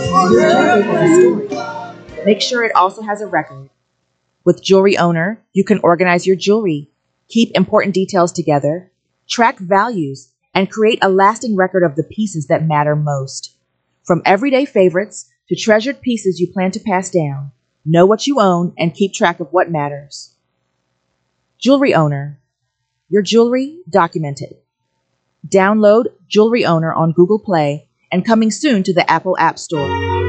Your jewelry has a story. Make sure it also has a record. With Jewelry Owner, you can organize your jewelry, keep important details together, track values, and create a lasting record of the pieces that matter most. From everyday favorites to treasured pieces you plan to pass down, know what you own and keep track of what matters. Jewelry Owner. Your jewelry documented. Download Jewelry Owner on Google Play and coming soon to the Apple App Store.